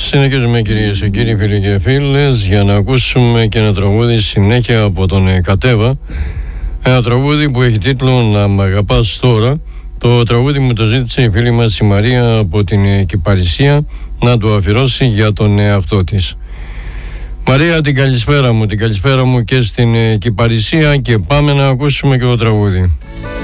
Συνεχίζουμε, κυρίες και κύριοι, φίλοι και φίλες, για να ακούσουμε και ένα τραγούδι συνέχεια από τον Κατέβα. Ένα τραγούδι που έχει τίτλο «Να μ' αγαπάς τώρα». Το τραγούδι μου το ζήτησε η φίλη μας η Μαρία από την Κυπαρισία να το αφιερώσει για τον εαυτό της. Μαρία, την καλησπέρα μου και στην Κυπαρισία, και πάμε να ακούσουμε και το τραγούδι.